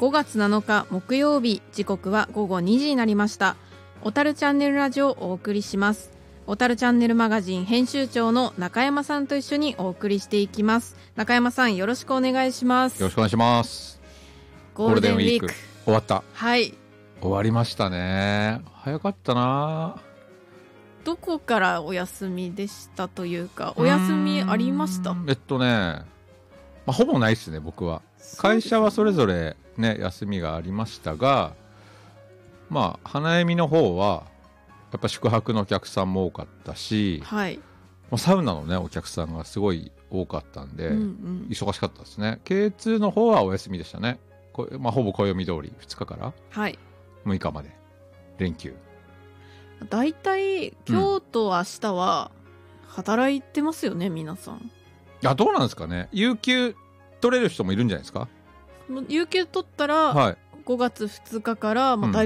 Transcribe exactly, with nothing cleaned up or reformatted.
ごがつなのか木曜日、時刻はごごにじになりました。小樽チャンネルラジオをお送りします。小樽チャンネルマガジン編集長の中山さんと一緒にお送りしていきます。中山さん、よろしくお願いします。 よろしくお願いします。 ゴールデンウィーク終わった。 はい、 終わりましたね。早かったな。 どこからお休みでしたというか、お休みありました？ えっとね、まあ、ほぼないですね。僕は会社はそれぞれね休みがありましたが、まあ花見の方はやっぱ宿泊のお客さんも多かったし、 はい、 まあ、サウナのねお客さんがすごい多かったんで、うんうん、忙しかったですね。ケーツー の方はお休みでしたね。こ、まあ、ほぼ暦通りふつかからむいかまで連休。 だいたい今日と明日は働いてますよね、うん、皆さん。 いや、どうなんですかね。有給取れる人もいるんじゃないですか。 有給取ったらごがつふつかからもうだいぶ